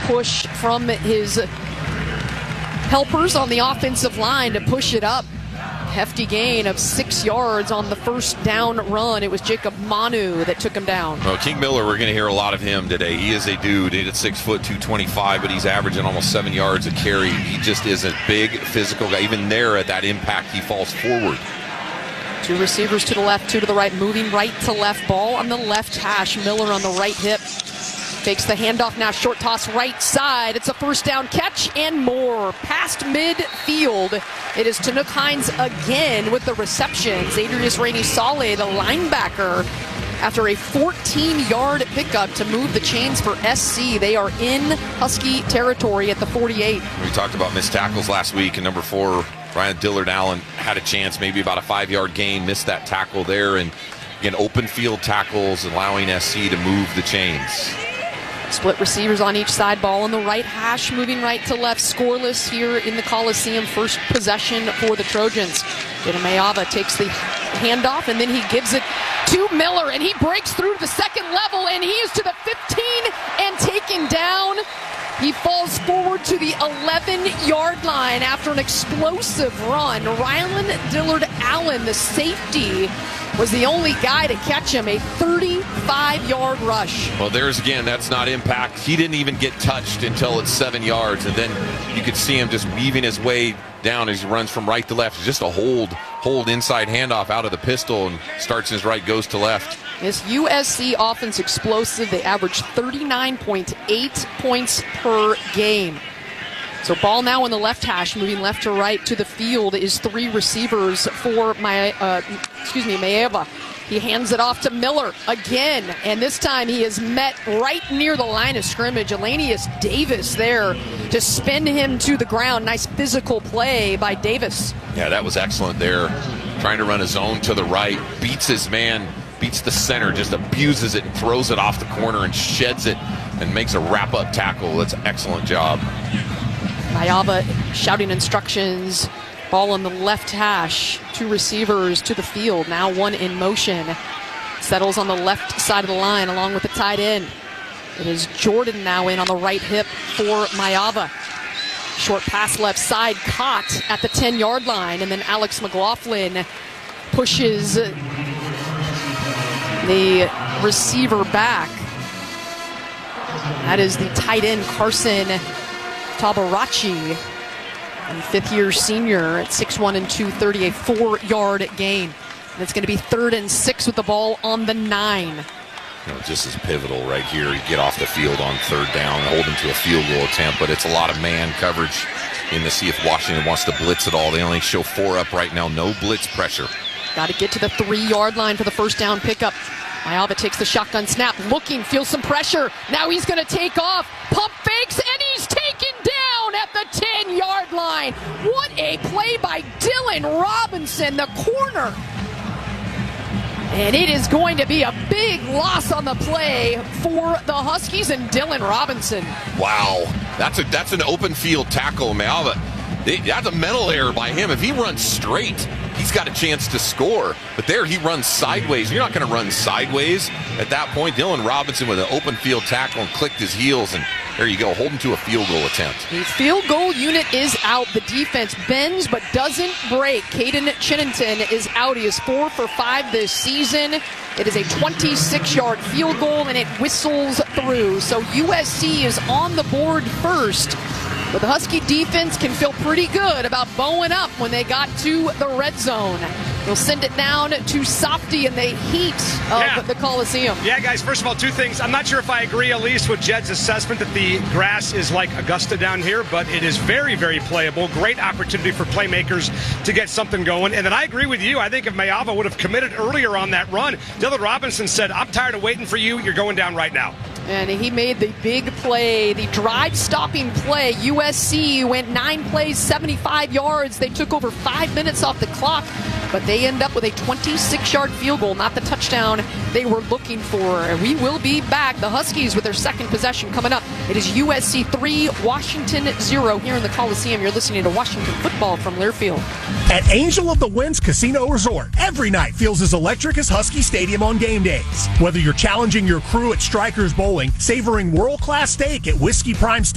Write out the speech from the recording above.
push from his helpers on the offensive line to push it up. Hefty gain of 6 yards on the first down run. It was Jacob Manu that took him down. Well, King Miller, we're going to hear a lot of him today. He is a dude. He's at 6 foot 225, but he's averaging almost 7 yards a carry. He just is a big physical guy. Even there at that impact, he falls forward. 2 receivers to the left, 2 to the right, moving right to left. Ball on the left hash. Miller on the right hip. Fakes the handoff now, short toss right side. It's a first down catch and more. Past midfield. It is Tanook Hines again with the receptions. Adrius Rainey-Solé, the linebacker, after a 14-yard pickup to move the chains for SC. They are in Husky territory at the 48. We talked about missed tackles last week, and number 4, Ryan Dillard Allen, had a chance, maybe about a 5-yard gain, missed that tackle there. And again, open field tackles allowing SC to move the chains. Split receivers on each side. Ball on the right hash, moving right to left. Scoreless here in the Coliseum. First possession for the Trojans. Meava takes the handoff, and then he gives it to Miller, and he breaks through the second level, and he is to the 15 and taken down. He falls forward to the 11-yard line after an explosive run. Rylan Dillard Allen, the safety, was the only guy to catch him, a 35-yard rush. Well, there's again, that's not impact. He didn't even get touched until it's 7 yards, and then you could see him just weaving his way down as he runs from right to left. Just a hold inside handoff out of the pistol, and starts his right, goes to left. This USC offense explosive. They average 39.8 points per game. So ball now on the left hash, moving left to right to the field is 3 receivers for Meava. He hands it off to Miller again, and this time he is met right near the line of scrimmage. Elanius Davis there to spin him to the ground. Nice physical play by Davis. Yeah, that was excellent there. Trying to run his own to the right, beats his man, beats the center, just abuses it and throws it off the corner and sheds it and makes a wrap-up tackle. That's an excellent job. Meava shouting instructions. Ball on the left hash. 2 receivers to the field. Now 1 in motion. Settles on the left side of the line along with the tight end. It is Jordan now in on the right hip for Meava. Short pass left side, caught at the 10-yard line. And then Alex McLaughlin pushes the receiver back. That is the tight end, Carson Tabarachi, a 5th-year senior at 6'1" and 230, a 4-yard gain. And it's going to be 3rd and 6 with the ball on the 9. You know, just as pivotal right here. You get off the field on 3rd down, hold them to a field goal attempt, but it's a lot of man coverage in to see if Washington wants to blitz at all. They only show 4 up right now, no blitz pressure. Got to get to the 3-yard line for the first down pickup. Meava takes the shotgun snap, looking, feels some pressure. Now he's going to take off, pump fakes, and he's taken down at the 10-yard line. What a play by Dylan Robinson, the corner. And it is going to be a big loss on the play for the Huskies and Dylan Robinson. Wow, that's an open field tackle, Meava. That's a mental error by him. If he runs straight, he's got a chance to score. But there he runs sideways. You're not going to run sideways at that point. Dylan Robinson with an open field tackle and clicked his heels, and there you go, holding to a field goal attempt. The field goal unit is out. The defense bends but doesn't break. Caden Chinnington is out. He is 4 for 5 this season. It is a 26-yard field goal, and it whistles through. So USC is on the board first. But the Husky defense can feel pretty good about bowing up when they got to the red zone. They'll send it down to Softy in the heat of the Coliseum. Yeah, guys, first of all, 2 things. I'm not sure if I agree, Elise, with Jed's assessment that the grass is like Augusta down here, but it is very, very playable. Great opportunity for playmakers to get something going. And then I agree with you. I think if Meava would have committed earlier on that run, Dylan Robinson said, I'm tired of waiting for you. You're going down right now. And he made the big play, the drive-stopping play. USC went 9 plays, 75 yards. They took over 5 minutes off the clock, but they end up with a 26-yard field goal, not the touchdown they were looking for. And we will be back. The Huskies with their second possession coming up. It is USC 3, Washington 0 here in the Coliseum. You're listening to Washington football from Learfield. At Angel of the Winds Casino Resort, every night feels as electric as Husky Stadium on game days. Whether you're challenging your crew at Strikers Bowling, savoring world-class steak at Whiskey Prime